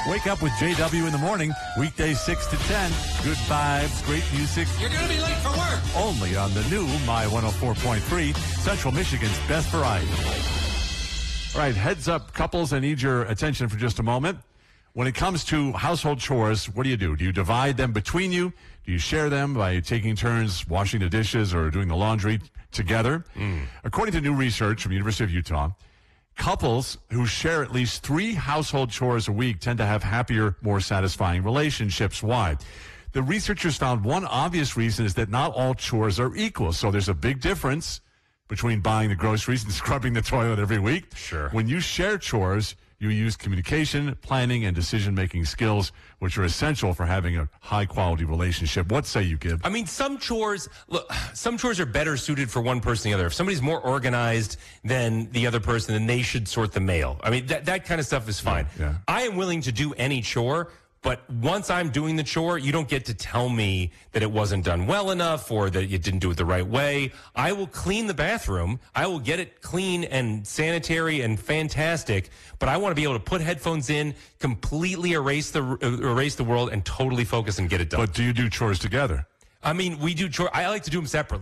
Wake up with JW in the morning, weekdays 6 to 10. Good vibes, great music. You're going to be late for work. Only on the new My 104.3, Central Michigan's best variety. All right, heads up, couples. I need your attention for just a moment. When it comes to household chores, what do? Do you divide them between you? Do you share them by taking turns washing the dishes or doing the laundry together? According to new research from the University of Utah, couples who share at least 3 household chores a week tend to have happier, more satisfying relationships. Why? The researchers found one obvious reason is that not all chores are equal. So there's a big difference between buying the groceries and scrubbing the toilet every week. Sure. When you share chores, you use communication, planning, and decision-making skills, which are essential for having a high-quality relationship. What say you, Gib? I mean, some chores are better suited for one person than the other. If somebody's more organized than the other person, then they should sort the mail. I mean, that kind of stuff is fine. Yeah. I am willing to do any chore, but once I'm doing the chore, you don't get to tell me that it wasn't done well enough or that you didn't do it the right way. I will clean the bathroom. I will get it clean and sanitary and fantastic, but I want to be able to put headphones in, completely erase the world, and totally focus and get it done. But do you do chores together? I mean, we do chores. I like to do them separately.